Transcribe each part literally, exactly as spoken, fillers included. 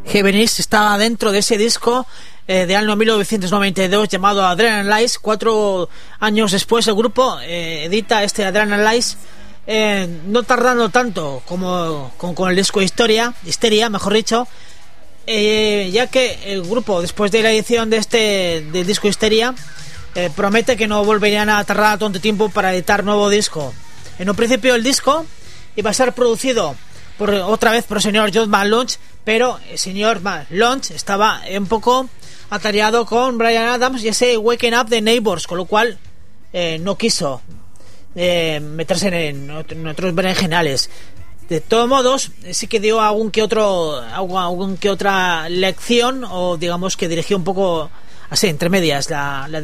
Heavenist estaba dentro de ese disco eh, de año mil novecientos noventa y dos llamado Adrenaline Lies. Cuatro años después el grupo eh, edita este Adrenaline Lies, eh, no tardando tanto como con, con el disco Historia, Histeria, mejor dicho, eh, ya que el grupo, después de la edición de este del disco Histeria, eh, promete que no volverían a tardar tanto tiempo para editar nuevo disco. En un principio el disco iba a ser producido por, otra vez por el señor John Malone, pero el señor Malone estaba un poco atareado con Bryan Adams y ese Waking Up de Neighbors, con lo cual eh, no quiso eh, meterse en, en otros berenjenales. De todos modos, sí que dio algún que otro algún que otra lección, o digamos que dirigió un poco así entre medias la, la,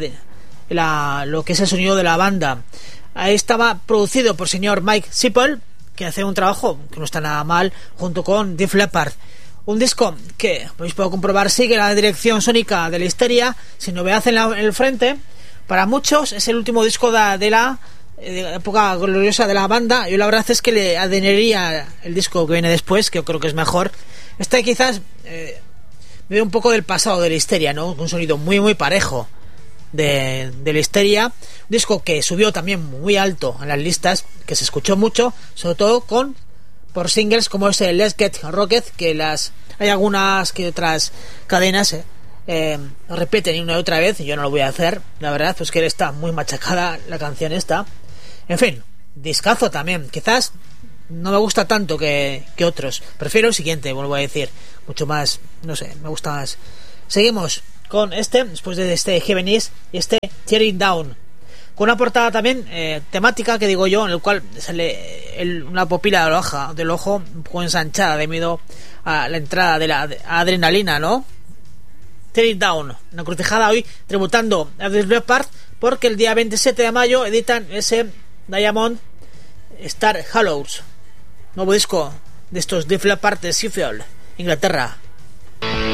la lo que es el sonido de la banda. Ahí estaba producido por el señor Mike Sipple, que hace un trabajo que no está nada mal, junto con Def Leppard. Un disco que, podéis puedo comprobar, sigue la dirección sónica de la Histeria, sin novedad en, la, en el frente. Para muchos es el último disco de, de la de época gloriosa de la banda. Yo la verdad es que le adherería el disco que viene después, que yo creo que es mejor. Este quizás eh, me ve un poco del pasado de la Histeria, ¿no? Un sonido muy muy parejo de, de la Histeria. Un disco que subió también muy alto en las listas, que se escuchó mucho, sobre todo con por singles como ese Let's Get Rocket, que las hay algunas que otras cadenas eh, eh, repiten una y otra vez, y yo no lo voy a hacer, la verdad, pues que está muy machacada la canción esta. En fin, discazo también. Quizás no me gusta tanto que, que otros, prefiero el siguiente, vuelvo a decir, mucho más, no sé, me gusta más. Seguimos con este, después de este Heavenist y este Tearing Down, con una portada también eh, temática, que digo yo, en el cual sale el, una pupila del ojo, del ojo un poco ensanchada debido a la entrada de la de adrenalina, ¿no? Tearing Down, una crucijada hoy tributando a Def Leppard, porque el día veintisiete de mayo editan ese Diamond Star Hallows, nuevo disco de estos Def Leppard de Sheffield, Inglaterra.